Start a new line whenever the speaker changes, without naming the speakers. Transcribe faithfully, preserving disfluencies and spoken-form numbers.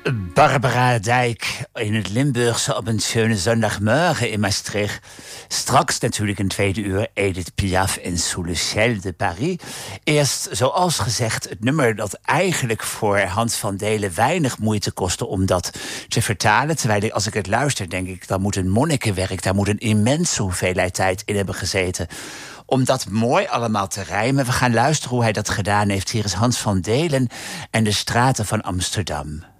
Barbara Dijk in het Limburgse op een schöne zondagmorgen in Maastricht. Straks natuurlijk een tweede uur Edith Piaf in Sous le ciel de Paris. Eerst, zoals gezegd, het nummer dat eigenlijk voor Hans van Delen weinig moeite kostte om dat te vertalen. Terwijl als ik het luister, denk ik, dan moet een monnikenwerk, daar moet een immense hoeveelheid tijd in hebben gezeten om dat mooi allemaal te rijmen. We gaan luisteren hoe hij dat gedaan heeft. Hier is Hans van Delen en de straten van Amsterdam.